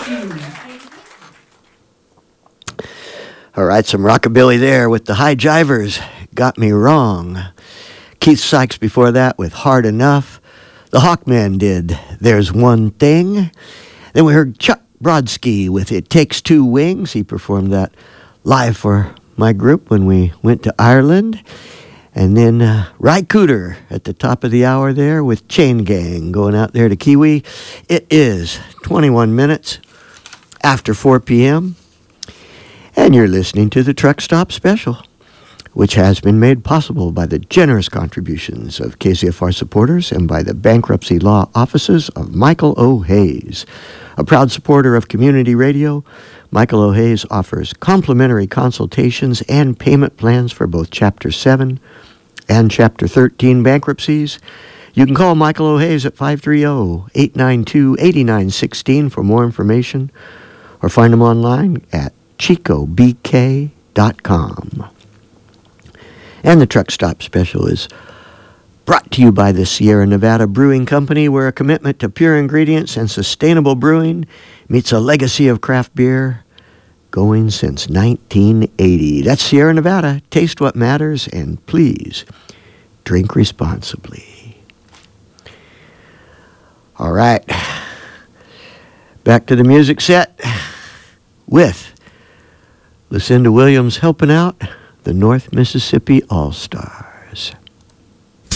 All right, some rockabilly there with the High Jivers, Got Me Wrong. Keith Sykes before that with Hard Enough. The Hawkmen did There's One Thing. Then we heard Chuck Brodsky with It Takes Two Wings. He performed that live for my group when we went to Ireland. And then Ry Cooder at the top of the hour there with Chain Gang going out there to Kiwi. It is 21 minutes after 4 p.m. And you're listening to the Truck Stop Special, which has been made possible by the generous contributions of KCFR supporters and by the bankruptcy law offices of Michael O. Hayes. A proud supporter of community radio, Michael O. Hayes offers complimentary consultations and payment plans for both Chapter 7 and Chapter 13 bankruptcies. You can call Michael O. Hayes at 530-892-8916 for more information, or find him online at chicobk.com. And the Truck Stop Special is brought to you by the Sierra Nevada Brewing Company, where a commitment to pure ingredients and sustainable brewing meets a legacy of craft beer going since 1980. That's Sierra Nevada. Taste what matters, and please drink responsibly. All right. Back to the music set with Lucinda Williams helping out the North Mississippi All-Stars.